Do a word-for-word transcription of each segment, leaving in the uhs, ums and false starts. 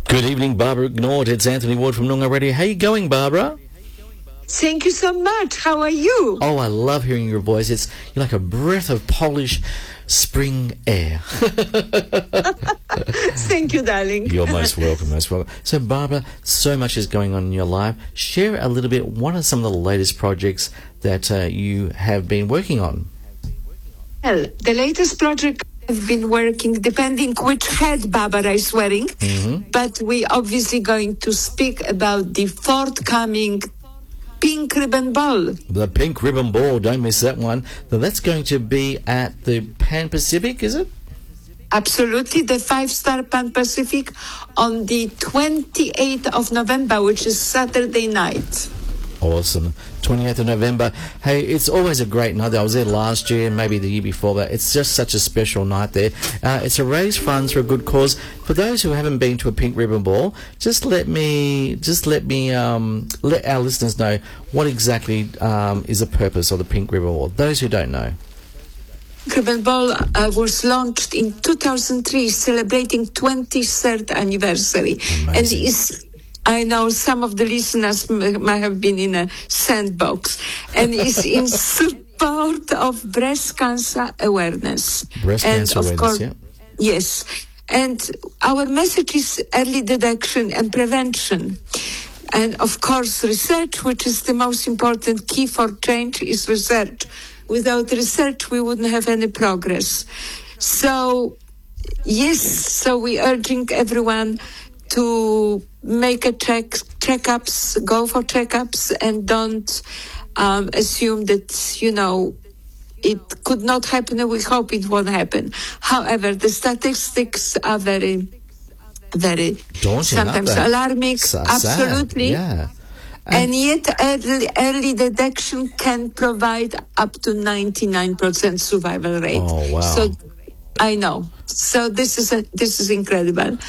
Good evening, Barbara Ignored. It's Anthony Ward from Noongar Radio. How you going, Barbara? Thank you so much. How are you? Oh, I love hearing your voice. It's you're like a breath of Polish spring air. Thank you, darling. You're most welcome, most welcome. So, Barbara, so much is going on in your life. Share a little bit. What are some of the latest projects that uh, you have been working on? Well, the latest project I've been working, depending which head Barbara is wearing, Mm-hmm. but we obviously going to speak about the forthcoming Pink Ribbon Ball. The Pink Ribbon Ball, don't miss that one. So that's going to be at the Pan Pacific, is it? Absolutely, the five-star Pan Pacific on the twenty-eighth of November, which is Saturday night. Awesome. twenty-eighth of November. Hey, it's always a great night. I was there last year, maybe the year before, but it's just such a special night there. Uh, it's to raise funds for a good cause. For those who haven't been to a Pink Ribbon Ball, just let me, just let me, um, let our listeners know what exactly um, is the purpose of the Pink Ribbon Ball. Those who don't know. Ribbon Ball uh, was launched in two thousand three, celebrating twenty-third anniversary. Amazing. And is I know some of the listeners m- might have been in a sandbox, and is in support of breast cancer awareness. Breast and cancer of awareness, course, yeah. Yes. And our message is early detection and prevention. And of course, research, which is the most important key for change, is research. Without research, we wouldn't have any progress. So, yes, so we're urging everyone to make a check, checkups, go for checkups, and don't um, assume that, you know, it could not happen, and we hope it won't happen. However, the statistics are very, very Daunting, sometimes aren't they? alarming. So sad, Absolutely. yeah. And yet, early, early detection can provide up to ninety-nine percent survival rate. Oh, wow. So, I know. So this is a, this is incredible.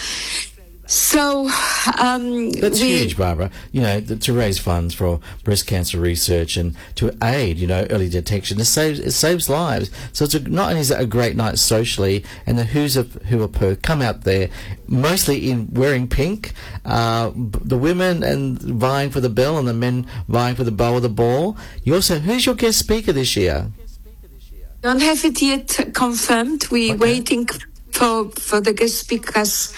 So, um, That's we, huge, Barbara. You know, th- to raise funds for breast cancer research and to aid, you know, early detection. It saves it saves lives. So it's a, not only is it a great night socially, and the Who's of Who of Perth come out there, mostly in wearing pink. Uh, b- the women and vying for the bell, and the men vying for the bow of the ball. You also, who's your guest speaker this year? don't have it yet confirmed. We're Okay. waiting for for the guest speakers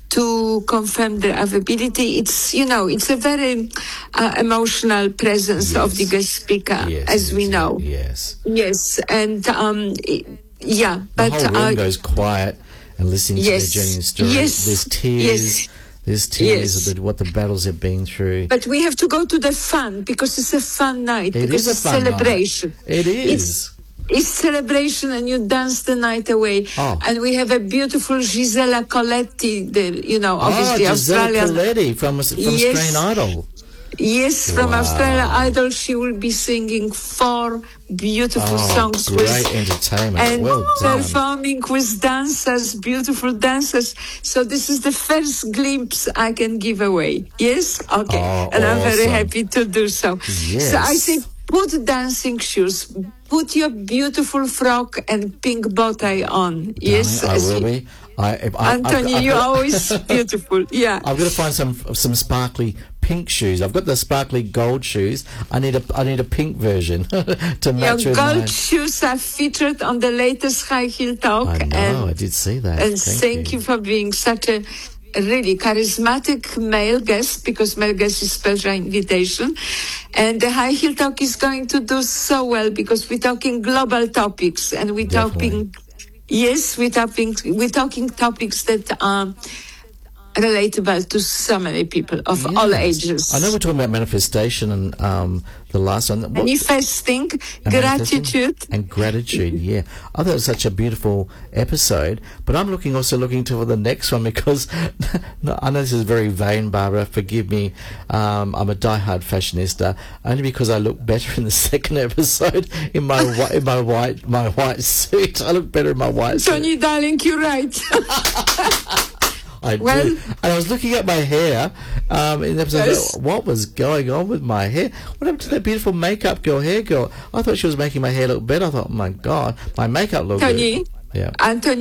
to confirm their availability. It's, you know, it's a very uh, emotional presence of Yes. the guest speaker, Yes, as we yes, know. Yes. Yes, and um, i- yeah, The but whole room uh, goes quiet and listening yes, to their genuine story. yes, There's tears. yes. There's tears Yes. of the, what the battles have been through. But we have to go to the fun, because it's a fun night. It because is a it's fun night. celebration. It is. It's, it's celebration, and you dance the night away. Oh. And we have a beautiful Gisela Coletti, the, you know, obviously oh, Gisela Australian. Coletti from, from Yes. Australian Idol. Yes, from Wow. Australia Idol, she will be singing four beautiful Oh, songs great with entertainment. and Well done. performing with dancers, beautiful dancers. So this is the first glimpse I can give away. Yes, okay, Oh, and I'm very awesome. happy to do so. Yes. So I say, put dancing shoes, put your beautiful frock and pink bow tie on. Yes, Darling, I as will you- be. I, if I, Anthony, I've, I've you're got- always beautiful. Yeah. I've got to find some some sparkly pink shoes. I've got the sparkly gold shoes. I need a I need a pink version to Your match with gold mine. shoes are featured on the latest High Heel Talk. I know. and I did see that. and thank, you. for being such a really charismatic male guest, because male guest is special invitation. And the High Heel Talk is going to do so well, because we're talking global topics, and we're Definitely. talking, yes, we're talking, we're talking topics that are relatable to so many people of all Yes. ages. I know we're talking about manifestation and um, the last one. What- Manifesting, and manifesting gratitude. and gratitude. Yeah, I thought it was such a beautiful episode. But I'm looking also looking to the next one, because no, I know this is very vain, Barbara. Forgive me. Um, I'm a diehard fashionista, only because I look better in the second episode in my whi- in my white my white suit. I look better in my white suit. Tony, darling, you're right. I Well- do. And I was looking at my hair um, in the episode. Yes. What was going on with my hair? What happened to that beautiful makeup girl, hair girl? I thought she was making my hair look better. I thought, oh my God, my makeup looked Tony, good. Yeah. Anthony,